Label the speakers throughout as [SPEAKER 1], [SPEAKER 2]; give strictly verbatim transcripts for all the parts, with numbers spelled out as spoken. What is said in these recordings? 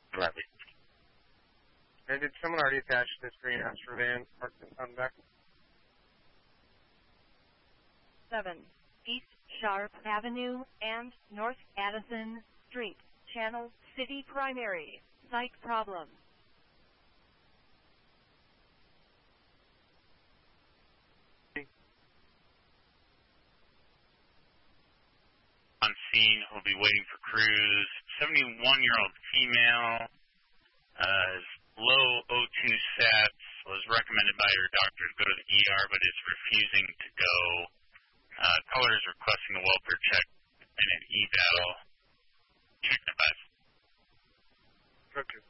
[SPEAKER 1] Gladly.
[SPEAKER 2] And did someone already attach this greenhouse for van parked on back?
[SPEAKER 3] seven. East Sharp Avenue and North Addison Street. Channel City Primary. Site problem.
[SPEAKER 1] On scene, who'll be waiting for crews. seventy-one-year-old female, uh, low O two sats, was recommended by her doctor to go to the E R, but is refusing to go. Uh, caller is requesting a welfare check and an eval. Check advice.
[SPEAKER 2] Okay.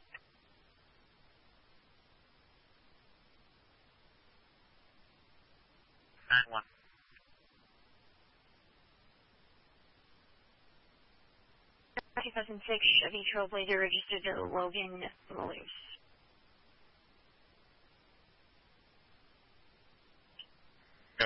[SPEAKER 1] nine one.
[SPEAKER 3] two thousand six Chevy Trailblazer registered to Logan Motors.
[SPEAKER 1] Go.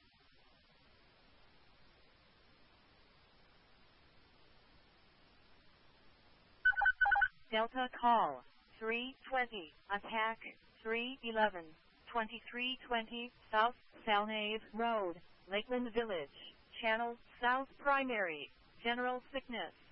[SPEAKER 3] Delta call three twenty, attack three eleven, twenty-three twenty South Salnave Road, Lakeland Village, Channel South Primary, general sickness.